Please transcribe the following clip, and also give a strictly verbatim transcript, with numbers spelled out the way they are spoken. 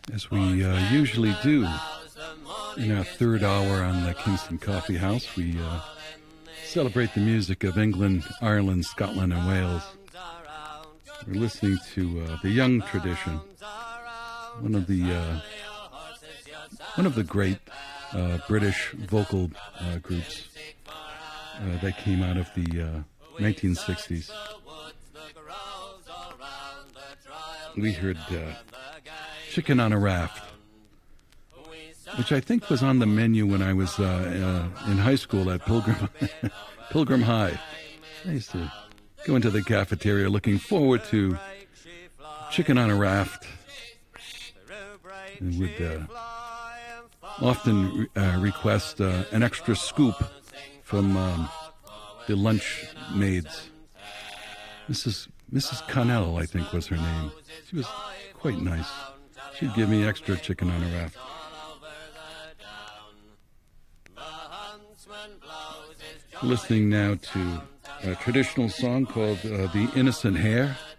as we uh, usually do in our third hour on the Kingston Coffee House. We uh, celebrate the music of England, Ireland, Scotland, and Wales. We're listening to uh, the Young Tradition, one of the uh, one of the great uh, British vocal uh, groups uh, that came out of the uh, nineteen sixties. We heard uh, Chicken on a Raft, which I think was on the menu when I was uh, uh, in high school at Pilgrim Pilgrim High. I used to go into the cafeteria looking forward to Chicken on a Raft, and would uh, often uh, request uh, an extra scoop from um, the lunch maids. Missus Missus Connell, I think, was her name. She was quite nice. She'd give me extra chicken on a raft. Listening now to a traditional song called uh, The Innocent Hare.